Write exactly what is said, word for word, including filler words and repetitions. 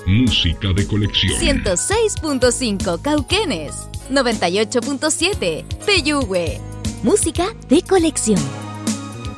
Música de colección. ciento seis punto cinco Cauquenes, noventa y ocho punto siete Peyúgue. Música de colección.